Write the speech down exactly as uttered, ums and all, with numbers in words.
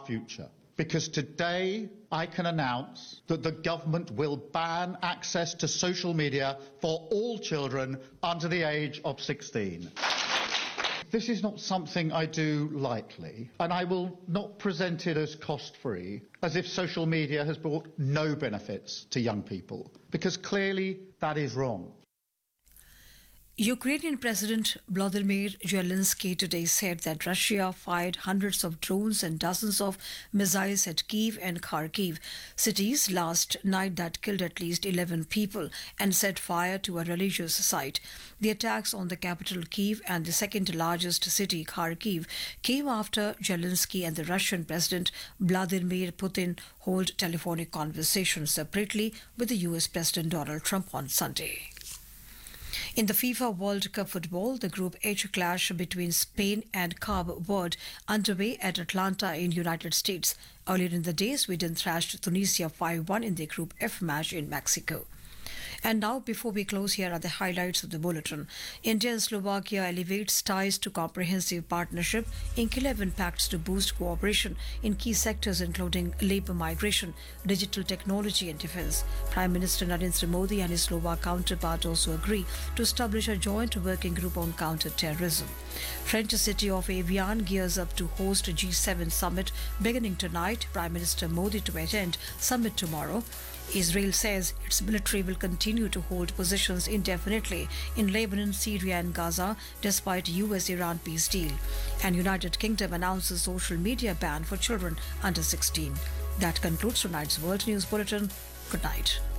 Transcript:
our future. Because today I can announce that the government will ban access to social media for all children under the age of sixteen. This is not something I do lightly, and I will not present it as cost-free, as if social media has brought no benefits to young people, because clearly that is wrong. Ukrainian President Volodymyr Zelensky today said that Russia fired hundreds of drones and dozens of missiles at Kyiv and Kharkiv cities last night that killed at least eleven people and set fire to a religious site. The attacks on the capital Kyiv and the second largest city Kharkiv came after Zelensky and the Russian President Vladimir Putin held telephonic conversations separately with the U S President Donald Trump on Sunday. In the FIFA World Cup football, the Group H clash between Spain and Cabo Verde underway at Atlanta in United States. Earlier in the day, Sweden thrashed Tunisia five one in the Group F match in Mexico. And now, before we close, here are the highlights of the bulletin. India and Slovakia elevates ties to comprehensive partnership in eleven pacts to boost cooperation in key sectors including labour migration, digital technology and defence. Prime Minister Narendra Modi and his Slovak counterpart also agree to establish a joint working group on counter-terrorism. French city of Evian gears up to host a G seven summit beginning tonight. Prime Minister Modi to attend summit tomorrow. Israel says its military will continue to hold positions indefinitely in Lebanon, Syria and Gaza despite U S Iran peace deal. And United Kingdom announces social media ban for children under sixteen. That concludes tonight's World News Bulletin. Good night.